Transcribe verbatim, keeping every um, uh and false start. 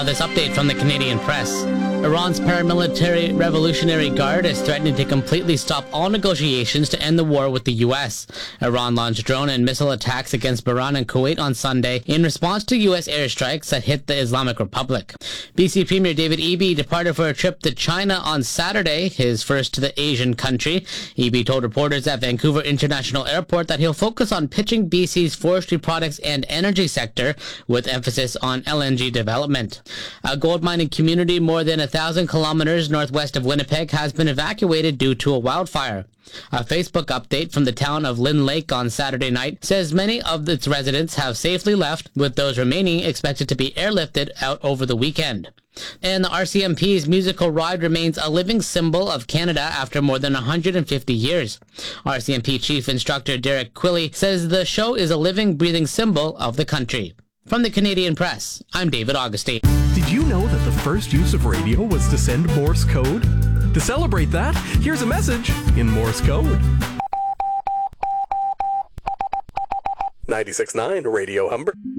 This update from the Canadian Press. Iran's paramilitary Revolutionary Guard is threatening to completely stop all negotiations to end the war with the U S. Iran launched drone and missile attacks against Bahrain and Kuwait on Sunday in response to U S airstrikes that hit the Islamic Republic. B C Premier David Eby departed for a trip to China on Saturday, his first to the Asian country. Eby told reporters at Vancouver International Airport that he'll focus on pitching B C's forestry products and energy sector, with emphasis on L N G development. A gold mining community more than a thousand kilometers northwest of Winnipeg has been evacuated due to a wildfire. A Facebook update from the town of Lynn Lake on Saturday night says many of its residents have safely left, with those remaining expected to be airlifted out over the weekend. And the R C M P's musical ride remains a living symbol of Canada after more than one hundred fifty years. R C M P Chief Instructor Derek Quilley says the show is a living, breathing symbol of the country. From the Canadian Press, I'm David Augustine. Did you know that the first use of radio was to send Morse code? To celebrate that, here's a message in Morse code. ninety-six point nine Radio Humber.